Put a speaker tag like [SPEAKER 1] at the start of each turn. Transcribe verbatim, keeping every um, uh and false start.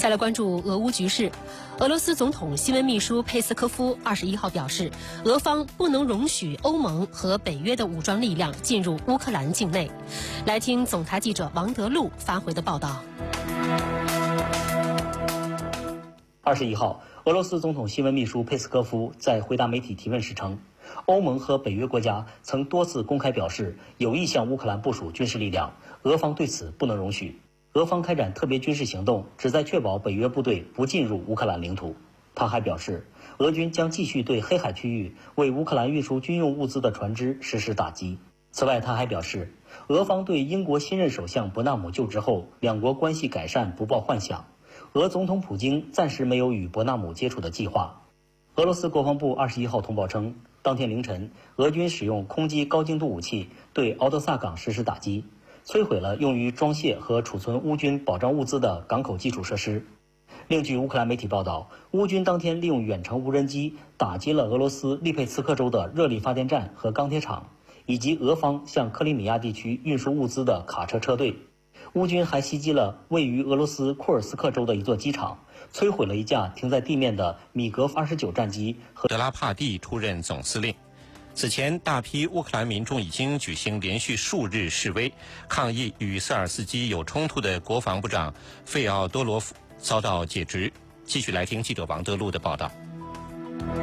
[SPEAKER 1] 再来关注俄乌局势。俄罗斯总统新闻秘书佩斯科夫二十一号表示，俄方不能容许欧盟和北约的武装力量进入乌克兰境内。来听总台记者王德禄发回的报道。
[SPEAKER 2] 二十一号，俄罗斯总统新闻秘书佩斯科夫在回答媒体提问时称，欧盟和北约国家曾多次公开表示有意向乌克兰部署军事力量，俄方对此不能容许。俄方开展特别军事行动，旨在确保北约部队不进入乌克兰领土。他还表示，俄军将继续对黑海区域为乌克兰运输军用物资的船只实施打击。此外，他还表示，俄方对英国新任首相伯纳姆就职后，两国关系改善不抱幻想。俄总统普京暂时没有与伯纳姆接触的计划。俄罗斯国防部二十一号通报称，当天凌晨，俄军使用空击高精度武器对敖德萨港实施打击，摧毁了用于装卸和储存乌军保障物资的港口基础设施。另据乌克兰媒体报道，乌军当天利用远程无人机打击了俄罗斯利佩茨克州的热力发电站和钢铁厂，以及俄方向克里米亚地区运输物资的卡车车队。乌军还袭击了位于俄罗斯库尔斯克州的一座机场，摧毁了一架停在地面的米格二十九战机和
[SPEAKER 3] 德拉帕蒂出任总司令。此前，大批乌克兰民众已经举行连续数日示威，抗议与塞尔斯基有冲突的国防部长费奥多罗夫遭到解职。继续来听记者王德禄的报道。